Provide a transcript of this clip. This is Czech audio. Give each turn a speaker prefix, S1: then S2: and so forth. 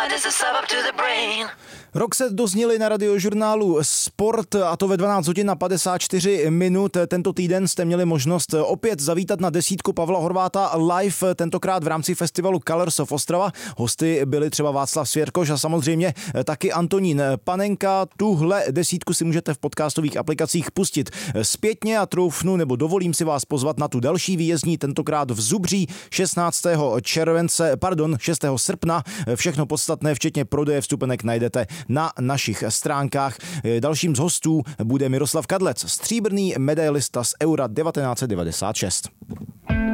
S1: Roxette dozněli na radiožurnálu Sport, a to ve 12 hodin a 54 minut. Tento týden jste měli možnost opět zavítat na desítku Pavla Horváta live, tentokrát v rámci festivalu Colors of Ostrava. Hosty byli třeba Václav Svěrkoš a samozřejmě taky Antonín Panenka. Tuhle desítku si můžete v podcastových aplikacích pustit zpětně a troufnu, nebo dovolím si vás pozvat na tu další výjezdní, tentokrát v Zubří 6. srpna. Všechno podstatné, včetně prodeje vstupenek, najdete na našich stránkách. Dalším z hostů bude Miroslav Kadlec, stříbrný medailista z Eura 1996.